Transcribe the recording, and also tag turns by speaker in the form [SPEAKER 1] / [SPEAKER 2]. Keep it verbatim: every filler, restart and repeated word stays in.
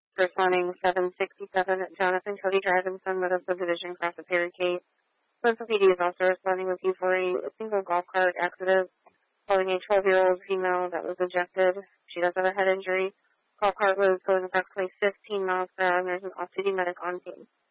[SPEAKER 1] Responding seven sixty-seven Jonathan Cody Drive and Sun Meadow Subdivision, Cross the Perry Gate. Central P D is also responding with you for a single golf cart accident following a twelve-year-old female that was ejected. She does have a head injury. Golf cart was going approximately fifteen miles per hour, and there's an off-duty medic on scene.